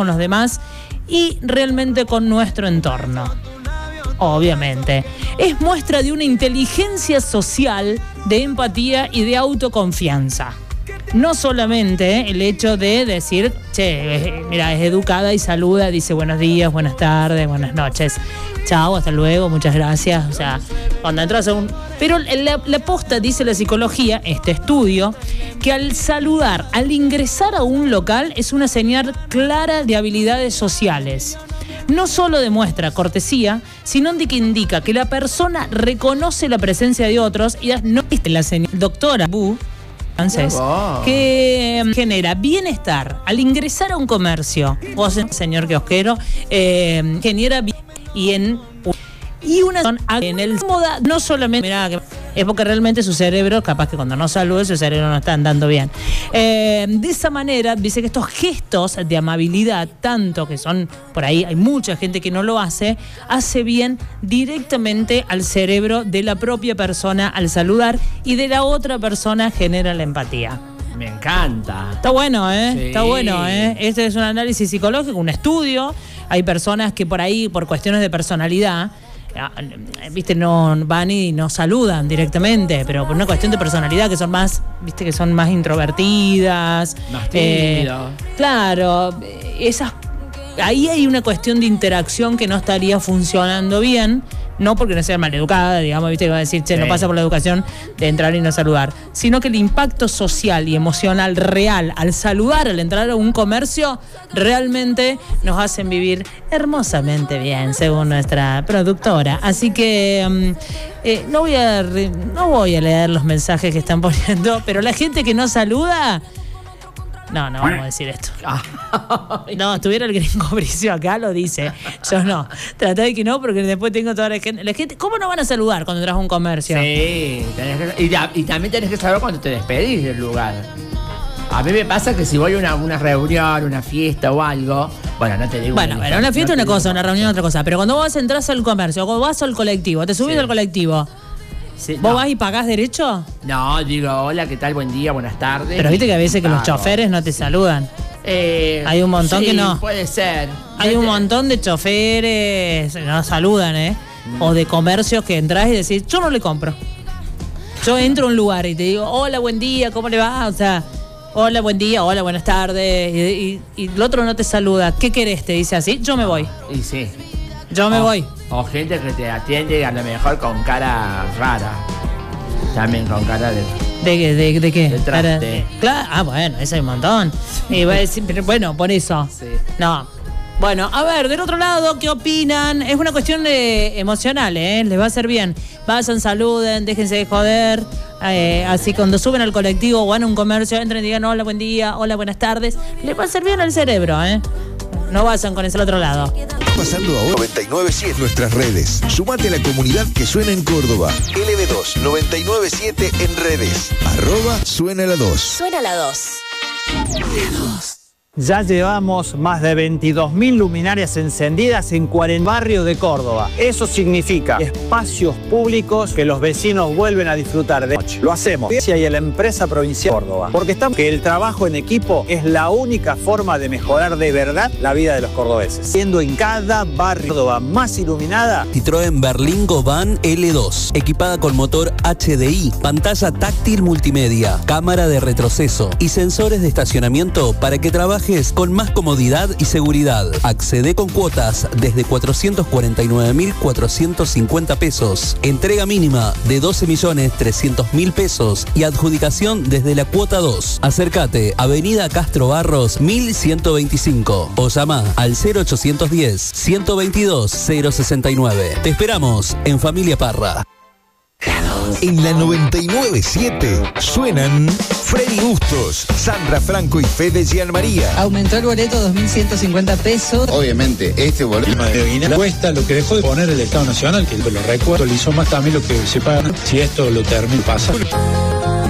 con los demás y realmente con nuestro entorno. Obviamente. Es muestra de una inteligencia social, de empatía y de autoconfianza. No solamente el hecho de decir, che, mira, es educada y saluda, dice buenos días, buenas tardes, buenas noches, chao, hasta luego, muchas gracias. O sea, cuando entras a un... Pero la posta, dice la psicología, este estudio, que al saludar, al ingresar a un local, es una señal clara de habilidades sociales. No solo demuestra cortesía, sino que indica que la persona reconoce la presencia de otros y no viste la señal. Doctora Bu, francés, que genera bienestar al ingresar a un comercio. Vos, señor kiosquero, genera y una en el moda, no solamente, mirá, es porque realmente su cerebro, capaz que cuando no saluda, su cerebro no está andando bien. De esa manera, dice que estos gestos de amabilidad, tanto que son, por ahí hay mucha gente que no lo hace bien directamente al cerebro de la propia persona al saludar y de la otra persona genera la empatía. Me encanta. Está bueno, ¿eh? Sí. Está bueno, ¿eh? Este es un análisis psicológico, un estudio. Hay personas que por ahí, por cuestiones de personalidad, viste, no van y no saludan directamente, pero por una cuestión de personalidad que son más, viste, que son más introvertidas, más tímidas. Claro, ahí hay una cuestión de interacción que no estaría funcionando bien, no porque no sea maleducada, digamos, viste, que va a decir, che, no pasa por la educación de entrar y no saludar, sino que el impacto social y emocional real al saludar, al entrar a un comercio, realmente nos hacen vivir hermosamente bien, según nuestra productora. Así que no voy a leer los mensajes que están poniendo, pero la gente que no saluda... No vamos a decir esto. No, estuviera el gringo Bricio acá, lo dice. Yo no. Tratá de que no, porque después tengo toda la gente. ¿Cómo no van a saludar cuando entras a un comercio? Sí, y también tenés que saber cuando te despedís del lugar. A mí me pasa que si voy a una reunión, una fiesta o algo, bueno, no te digo. Bueno, una fiesta es una cosa, una reunión es otra cosa. Pero cuando vos entras al comercio, cuando vas al colectivo, te subís al colectivo. Sí, ¿Vos vas y pagás derecho? No, digo, hola, ¿qué tal? Buen día, buenas tardes. Pero viste que a veces que los choferes no te saludan. Hay un montón que no. Puede ser. Hay un montón de choferes que no saludan, o de comercios que entras y decís, yo no le compro. Yo entro a un lugar y te digo, hola, buen día, ¿cómo le va? O sea, hola, buen día, hola, buenas tardes. Y el otro no te saluda. ¿Qué querés? Te dice así, yo me voy. Y sí. Yo me voy. O gente que te atiende a lo mejor con cara rara. También con cara de... ¿De qué? De traste. Claro, bueno, eso hay un montón. Y va a decir, pero bueno, por eso. Sí. No. Bueno, a ver, del otro lado, ¿qué opinan? Es una cuestión emocional, les va a hacer bien. Vayan, saluden, déjense de joder. Así cuando suben al colectivo o van a un comercio, entren y digan hola, buen día, hola, buenas tardes. Les va a hacer bien al cerebro, No vayan con ese otro lado. Pasando a 997 nuestras redes. Sumate a la comunidad que suena en Córdoba. LB2 997 en redes. @suena la 2. Suena la 2. Ya llevamos más de 22.000 luminarias encendidas en 40 barrios de Córdoba. Eso significa espacios públicos que los vecinos vuelven a disfrutar de noche. Lo hacemos y a la empresa provincial de Córdoba, porque estamos que el trabajo en equipo es la única forma de mejorar de verdad la vida de los cordobeses. Siendo en cada barrio de Córdoba más iluminada. Citroën Berlingo Van L2, equipada con motor HDI, pantalla táctil multimedia, cámara de retroceso y sensores de estacionamiento para que trabaje con más comodidad y seguridad. Accede con cuotas desde 449.450 pesos. Entrega mínima de 12.300.000 pesos y adjudicación desde la cuota 2. Acércate, Avenida Castro Barros 1125 o llama al 0810-122-069. Te esperamos en Familia Parra. En la 997 suenan Freddy Bustos, Sandra Franco y Fede Gianmaría. Aumentó el boleto 2.150 pesos. Obviamente, este boleto cuesta lo que dejó de poner el Estado Nacional, que lo recuerdo, le hizo más también lo que se paga. Si esto lo termina, pasa.